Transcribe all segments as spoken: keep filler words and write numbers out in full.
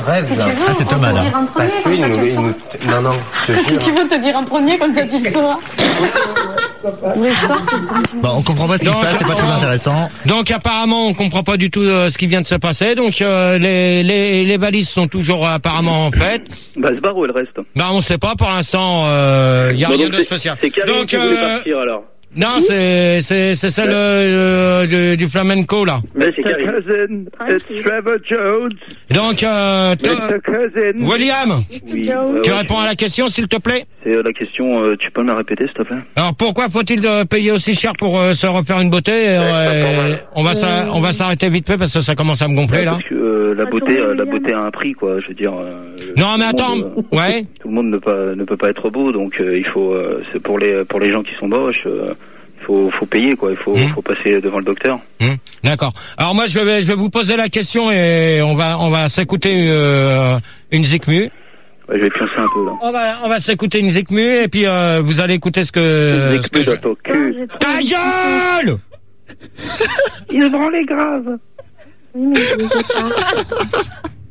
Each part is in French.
rêve, si là. tu veux, Ah, c'est on Thomas, te là. dire en premier, Parce comme que ça nous, tu le il sauras. nous... Non, non, je te Si jure. tu veux te dire en premier, comme ça tu le sauras. Mais ça, Bon, on comprend pas ce qui Non, se passe, c'est pas très intéressant. Donc apparemment on comprend pas du tout euh, ce qui vient de se passer. Donc euh, les, les les valises sont toujours euh, apparemment faites. Bah, elle se barre ou elle reste? Bah on sait pas pour l'instant. Il euh, y a Bon, rien donc de c'est- spécial. C'est Karine Donc qui voulait euh, partir alors. non c'est c'est c'est celle euh, du, du flamenco là. Mais c'est Karine. Cousin, it's Trevor Jones. Donc euh, toi- Mister Cousin. William, Oui. euh, tu ouais, réponds à la question s'il te plaît. C'est euh, la question, euh, tu peux me la répéter s'il te plaît? Alors pourquoi faut-il euh, payer aussi cher pour euh, se refaire une beauté euh, On va s'a- on va s'arrêter vite fait parce que ça commence à me gonfler là. Parce que euh, la beauté, euh, la beauté a un prix quoi. Je veux dire. euh, Non mais tout le attends, monde, euh, ouais. Tout le monde ne pas ne peut pas être beau, donc euh, il faut. Euh, c'est pour les pour les gens qui sont moches. Euh, faut faut payer quoi. Il faut Mmh. faut passer devant le docteur. Hum, D'accord. Alors moi je vais je vais vous poser la question et on va on va s'écouter euh, une zikmu. Ouais, je vais pioncer un peu là. On va on va s'écouter une zikmu et puis euh, vous allez écouter ce que, ce que je... Dans ton cul. Ta gueule. Il branlait grave. oui, mais je ne sais pas.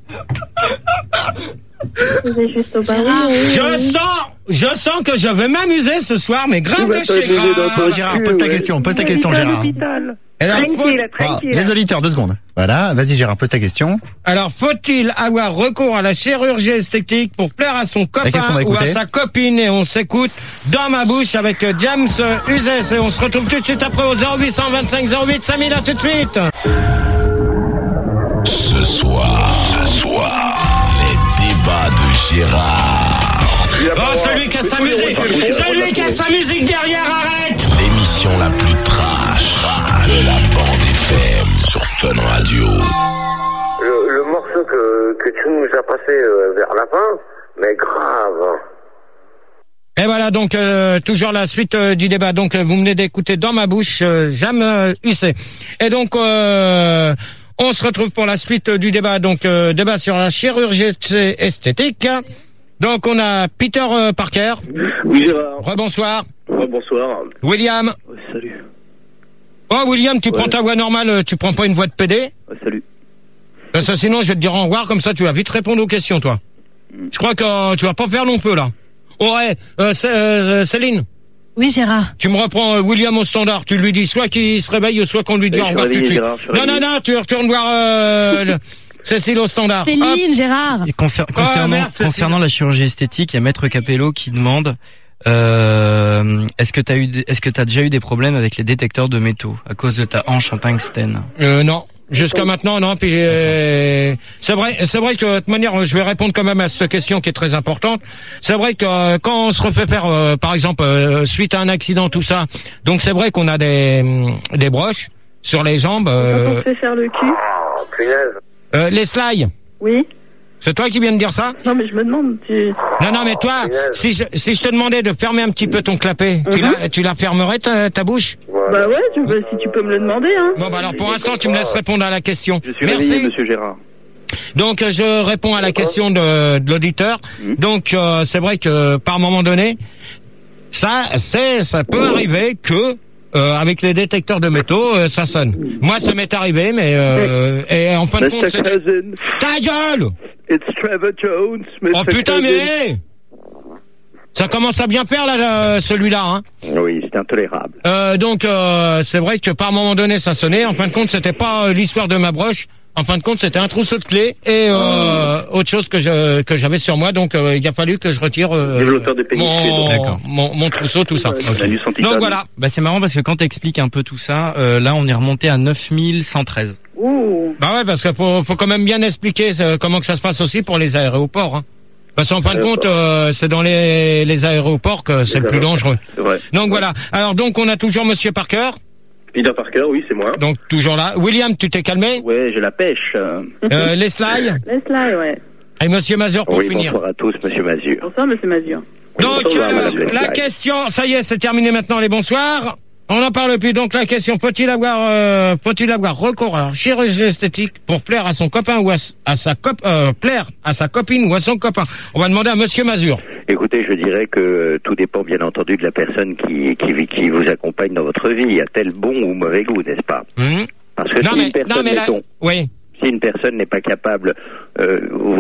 C'est juste au barreau. Je sens je sens que je vais m'amuser ce soir mais grave de chez grave. Gérard, pose ta question, pose ta question, Gérard. Alors, faut- Tranquille, Ah, tranquille. les auditeurs, deux secondes. Voilà, vas-y Gérard, pose ta question. alors faut-il avoir recours à la chirurgie esthétique pour plaire à son copain qu'est-ce qu'on va ou à écouter sa copine et on s'écoute Dans ma bouche avec euh, James Uzès et on se retrouve tout de suite après au zéro huit vingt-cinq zéro huit cinq mille à tout de suite. Ce soir, ce soir, les débats de Gérard. Oh, celui qui a sa musique, celui qui a sa musique derrière, arrête. L'émission la plus trash de la bande F M sur Fun Radio. Le, le morceau que, que tu nous as passé euh, vers la fin, mais grave. Et voilà donc euh, toujours la suite euh, du débat. Donc euh, vous venez d'écouter Dans ma bouche, euh, Jam euh, Hussé. Et donc euh, on se retrouve pour la suite euh, du débat. Donc euh, débat sur la chirurgie esthétique. Donc on a Peter euh, Parker. Oui Gérard. Rebonsoir. Oh, bonsoir. William. Ouais, salut. Oh William, tu Ouais. prends ta voix normale, euh, tu prends pas une voix de P D? Ouais, salut. Parce que sinon je vais te dire au revoir, comme ça tu vas vite répondre aux questions toi. Je crois que euh, tu vas pas faire long peu là. Oh ouais, euh, c'est, euh, Céline, Oui, Gérard. tu me reprends euh, William au standard, tu lui dis soit qu'il se réveille, soit qu'on lui dit Ouais, au je suis revoir tout de réveillé, suite. Gérard, je suis Non, non, réveillé. non, tu retournes voir euh, le- Cécile au standard. Hop. Céline, Gérard. Et concer- Ah, concernant, merde, c'est concernant la chirurgie esthétique, il y a Maître Capello qui demande euh, est-ce que t'as eu, des- est-ce que t'as déjà eu des problèmes avec les détecteurs de métaux à cause de ta hanche en tungstène? Euh, non. Jusqu'à maintenant, non. Puis euh, c'est vrai, c'est vrai que de toute manière, je vais répondre quand même à cette question qui est très importante. C'est vrai que euh, quand on se refait faire, euh, par exemple, euh, suite à un accident, tout ça, donc c'est vrai qu'on a des des broches sur les jambes. Euh, On fait faire le cul. Oh, punaise. euh, les slides. Oui. C'est toi qui viens de dire ça? Non, mais je me demande, tu... Non, non, mais toi, si je, si je te demandais de fermer un petit peu ton clapet, tu la, tu la fermerais ta, ta bouche? Bah ouais, tu peux, si tu peux me le demander, hein. Bon, bah alors pour l'instant, tu me laisses répondre à la question. Je suis Merci. réveillé, monsieur Gérard. Donc euh, je réponds à la question de, de l'auditeur. Mmh. Donc euh, c'est vrai que par moment donné, ça c'est ça peut arriver que euh, avec les détecteurs de métaux euh, ça sonne. Moi ça m'est arrivé, mais euh, et en fin de compte Mister c'était Cousin, ta gueule. it's Trevor Jones, Mister Oh putain Cousin. mais ça commence à bien faire là euh, celui-là. Hein. Oui, c'est intolérable. Euh, donc euh, c'est vrai que par moment donné ça sonnait. En fin de compte c'était pas euh, l'histoire de ma broche. En fin de compte, c'était un trousseau de clés et euh, autre chose que je que j'avais sur moi. Donc, euh, il a fallu que je retire euh, Développeur de pénis, mon, d'accord. mon mon trousseau, tout ça. La nuit sans titane. Donc voilà. Bah c'est marrant parce que quand t'expliques un peu tout ça, euh, là on est remonté à neuf mille cent treize. Ouh. Bah ouais, parce qu'il faut faut quand même bien expliquer euh, comment que ça se passe aussi pour les aéroports. Hein. Parce qu'en fin de compte, euh, c'est dans les les aéroports que c'est le plus dangereux. C'est vrai. Donc voilà. Alors donc on a toujours Monsieur Parker. Peter Parker, oui, c'est moi. Donc toujours là. William, tu t'es calmé. Ouais, j'ai la pêche. Euh, les slides. Laisse-la, ouais. Et Monsieur Mazur pour oui, finir. bonsoir à tous, monsieur Mazur. Bonsoir, monsieur Mazur. Donc Bonsoir, euh, madame la Leslie. question, ça y est, c'est terminé maintenant les bonsoirs. On n'en parle plus. Donc la question, peut-il avoir, euh, peut-il avoir recours à la chirurgie esthétique pour plaire à son copain ou à, à sa cop, euh, plaire à sa copine ou à son copain? On va demander à Monsieur Mazur. Écoutez, je dirais que tout dépend bien entendu de la personne qui, qui, qui vous accompagne dans votre vie. A-t-elle bon ou mauvais goût, n'est-ce pas? Hum Parce que Non si mais, une personne, non mais là, mettons, oui. si une personne n'est pas capable, euh, vous